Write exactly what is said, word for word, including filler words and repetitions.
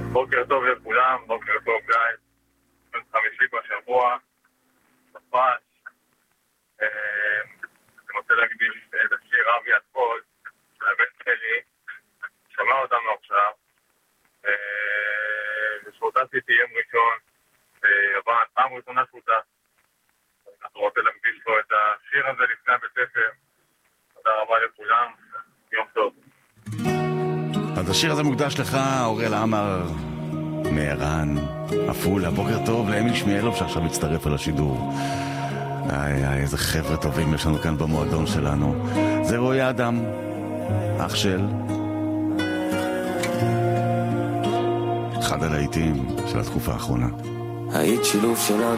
בוקר טוב לכולם, בוקר טוב גיא. בן חמישי בשבוע, סופש. אני רוצה להקדיש את השיר אבי התפול, לבן שלי, שמע אותנו עכשיו. ושותפתי יום ראשון, ביוון, פעם ראשונה שותף. אנחנו רוצים להקדיש לו את השיר הזה לפני הבית ספר. תודה רבה לכולם, יום טוב. אז השיר הזה מוקדש לך, אוריאל עמר, מערן, עפולה. בוקר טוב לאמיל שמיאלוב שעכשיו מצטרף על השידור. איי איי, איזה חבר'ה טובים יש לנו כאן במועדון שלנו. זה רועי אדם, אח של אחד הלהיטים של התקופה האחרונה. היית שילוב של